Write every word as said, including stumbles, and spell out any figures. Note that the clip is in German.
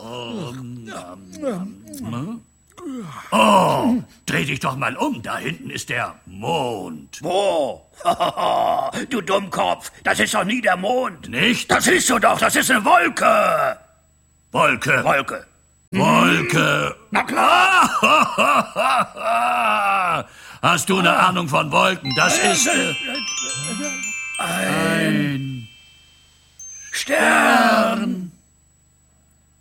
Oh, dreh dich doch mal um. Da hinten ist der Mond. Wo? Du Dummkopf, das ist doch nie der Mond. Nicht? Das siehst du doch, das ist eine Wolke. Wolke. Wolke. Wolke. Na klar. Hast du eine Ahnung von Wolken? Das ist äh, Ein ein Stern.